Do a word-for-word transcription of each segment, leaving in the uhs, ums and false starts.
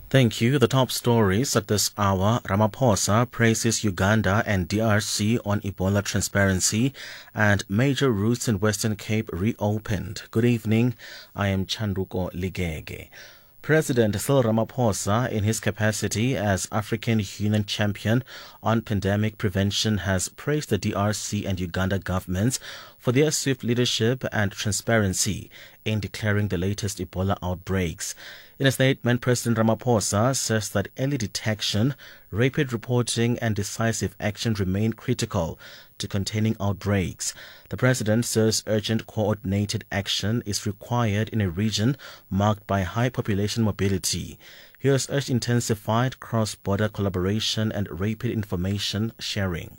Thank you. The top stories at this hour. Ramaphosa praises Uganda and D R C on Ebola transparency, and major routes in Western Cape reopened. Good evening. I am Chanduko Ligege. President Cyril Ramaphosa, in his capacity as African Union champion on pandemic prevention, has praised the D R C and Uganda governments for their swift leadership and transparency in declaring the latest Ebola outbreaks. In a statement, President Ramaphosa says that early detection, rapid reporting and decisive action remain critical to containing outbreaks. The president says urgent coordinated action is required in a region marked by high population mobility. He has urged intensified cross-border collaboration and rapid information sharing.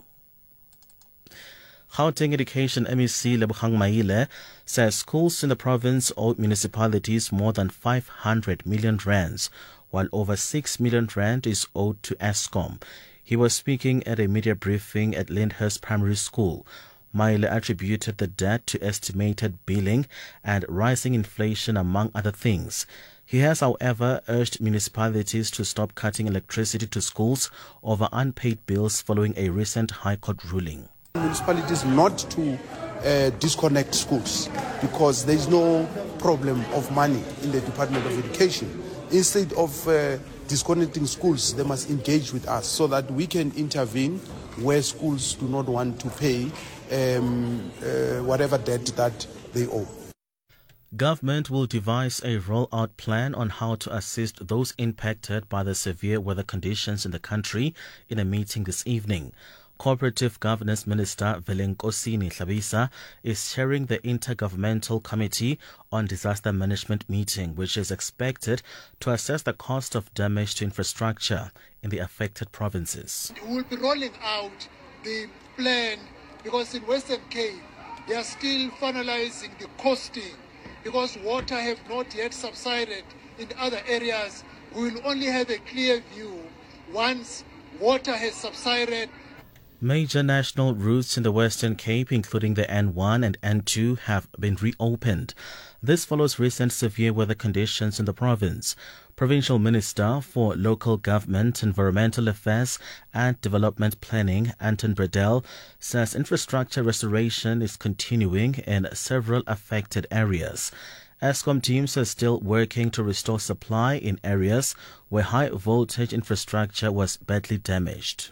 Gauteng Education M E C Lebogang Maile says schools in the province owe municipalities more than five hundred million rands, while over six million rand is owed to Eskom. He was speaking at a media briefing at Lyndhurst Primary School. Maile attributed the debt to estimated billing and rising inflation, among other things. He has, however, urged municipalities to stop cutting electricity to schools over unpaid bills following a recent High Court ruling. Municipalities not to uh, disconnect schools because there is no problem of money in the Department of Education. Instead of uh, disconnecting schools, they must engage with us so that we can intervene where schools do not want to pay um, uh, whatever debt that they owe. Government will devise a rollout plan on how to assist those impacted by the severe weather conditions in the country in a meeting this evening. Cooperative Governance Minister Velenkosini Hlabisa is chairing the Intergovernmental Committee on Disaster Management meeting, which is expected to assess the cost of damage to infrastructure in the affected provinces. We will be rolling out the plan because in Western Cape they are still finalizing the costing because water have not yet subsided in other areas. We will only have a clear view once water has subsided. Major national routes in the Western Cape, including the N one and N two, have been reopened. This follows recent severe weather conditions in the province. Provincial Minister for Local Government, Environmental Affairs and Development Planning, Anton Bredell, says infrastructure restoration is continuing in several affected areas. Eskom teams are still working to restore supply in areas where high voltage infrastructure was badly damaged.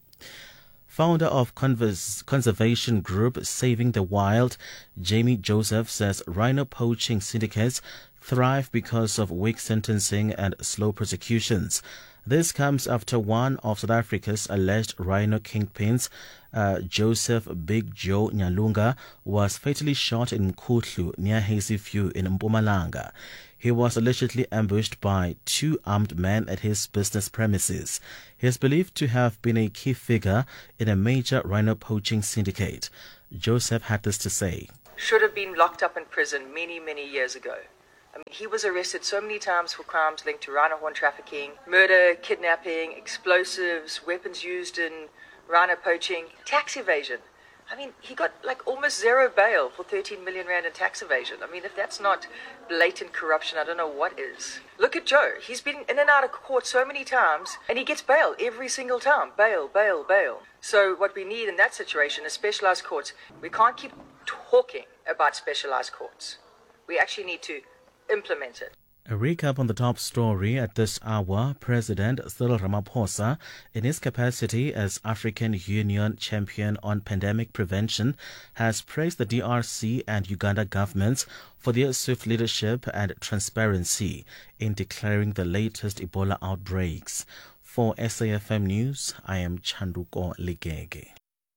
Founder of Convers- conservation group Saving the Wild, Jamie Joseph, says rhino poaching syndicates thrive because of weak sentencing and slow prosecutions. This comes after one of South Africa's alleged rhino kingpins, uh, Joseph Big Joe Nyalunga, was fatally shot in Mkutlu near Hazyview in Mpumalanga. He was allegedly ambushed by two armed men at his business premises. He is believed to have been a key figure in a major rhino poaching syndicate. Joseph had this to say. Should have been locked up in prison many, many years ago. I mean, he was arrested so many times for crimes linked to rhino horn trafficking, murder, kidnapping, explosives, weapons used in rhino poaching, tax evasion. I mean, he got like almost zero bail for thirteen million rand in tax evasion. I mean, if that's not blatant corruption, I don't know what is. Look at Joe. He's been in and out of court so many times, and he gets bail every single time. Bail, bail, bail. So what we need in that situation is specialized courts. We can't keep talking about specialized courts. We actually need to implement it. A recap on the top story at this hour. President Cyril Ramaphosa, in his capacity as African Union champion on pandemic prevention, has praised the D R C and Uganda governments for their swift leadership and transparency in declaring the latest Ebola outbreaks. For S A F M News, I am Chanduko Ligege.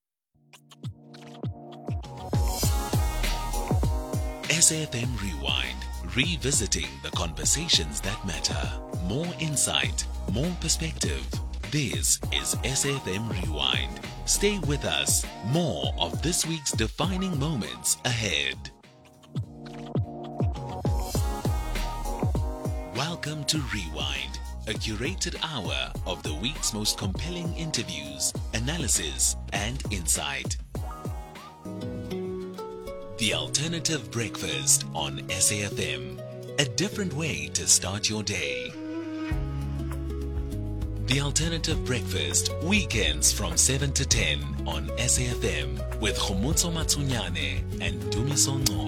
S A F M Rewind. Revisiting the conversations that matter. More insight, more perspective. This is S A F M Rewind. Stay with us. More of this week's defining moments ahead. Welcome to Rewind, a curated hour of the week's most compelling interviews, analysis, and insight. The Alternative Breakfast on S A F M. A different way to start your day. The Alternative Breakfast, weekends from seven to ten on S A F M with Khomotso Matsunyane and Dumiso Ngcobo.